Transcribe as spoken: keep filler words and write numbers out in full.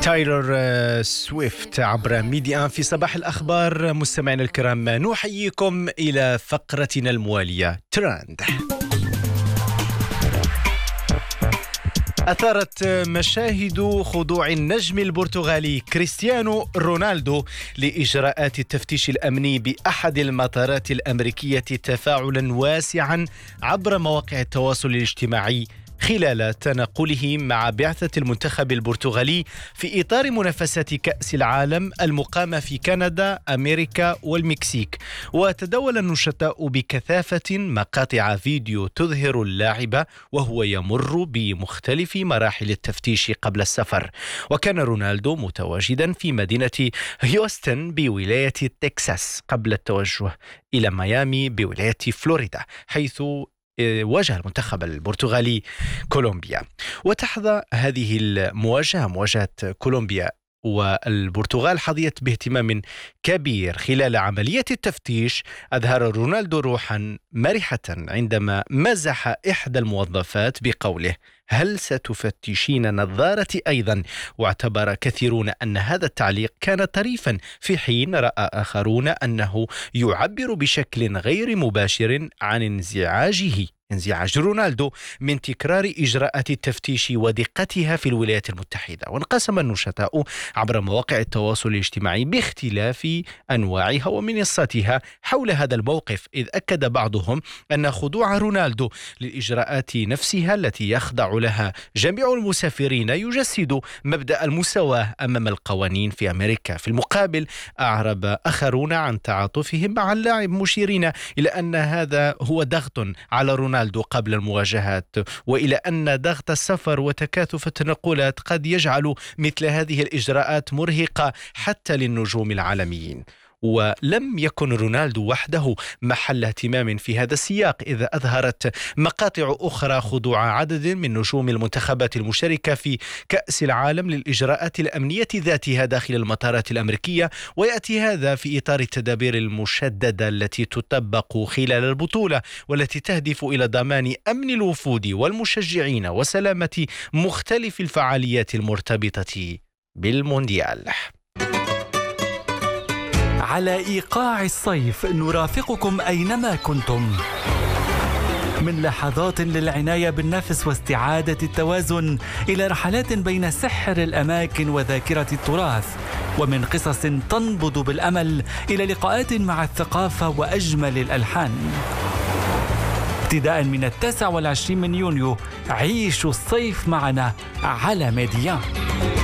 تايلور آه، سويفت عبر ميديا في صباح الأخبار. مستمعينا الكرام، نحييكم إلى فقرتنا الموالية ترند. أثارت مشاهد خضوع النجم البرتغالي كريستيانو رونالدو لإجراءات التفتيش الأمني بأحد المطارات الأمريكية تفاعلا واسعا عبر مواقع التواصل الاجتماعي خلال تنقله مع بعثة المنتخب البرتغالي في إطار منافسات كأس العالم المقامة في كندا، أمريكا والمكسيك. وتداول النشطاء بكثافة مقاطع فيديو تظهر اللاعب وهو يمر بمختلف مراحل التفتيش قبل السفر. وكان رونالدو متواجدا في مدينة هيوستن بولاية تكساس قبل التوجه إلى ميامي بولاية فلوريدا، حيث واجه المنتخب البرتغالي كولومبيا. وتحظى هذه المواجهة مواجهة كولومبيا والبرتغال حظيت باهتمام كبير. خلال عملية التفتيش أظهر رونالدو روحا مرحة عندما مزح إحدى الموظفات بقوله: هل ستفتشين نظارتي أيضا؟ واعتبر كثيرون أن هذا التعليق كان طريفا، في حين رأى آخرون أنه يعبر بشكل غير مباشر عن انزعاجه انزعاج رونالدو من تكرار إجراءات التفتيش ودقتها في الولايات المتحدة. وانقسم النشطاء عبر مواقع التواصل الاجتماعي باختلاف أنواعها ومنصاتها حول هذا الموقف، إذ أكد بعضهم أن خضوع رونالدو للإجراءات نفسها التي يخضع لها جميع المسافرين يجسد مبدأ المساواة أمام القوانين في أمريكا. في المقابل أعرب آخرون عن تعاطفهم مع اللاعب، مشيرين إلى أن هذا هو ضغط على رونالدو قبل المواجهات، وإلى أن ضغط السفر وتكاثف التنقلات قد يجعل مثل هذه الإجراءات مرهقة حتى للنجوم العالميين. ولم يكن رونالدو وحده محل اهتمام في هذا السياق، إذ أظهرت مقاطع أخرى خضوع عدد من نجوم المنتخبات المشاركة في كأس العالم للإجراءات الأمنية ذاتها داخل المطارات الأمريكية. ويأتي هذا في إطار التدابير المشددة التي تطبق خلال البطولة، والتي تهدف إلى ضمان أمن الوفود والمشجعين وسلامة مختلف الفعاليات المرتبطة بالمونديال. على إيقاع الصيف نرافقكم أينما كنتم، من لحظات للعناية بالنفس واستعادة التوازن إلى رحلات بين سحر الأماكن وذاكرة التراث، ومن قصص تنبض بالأمل إلى لقاءات مع الثقافة وأجمل الألحان. ابتداء من التاسع والعشرين من يونيو عيشوا الصيف معنا على ميديا.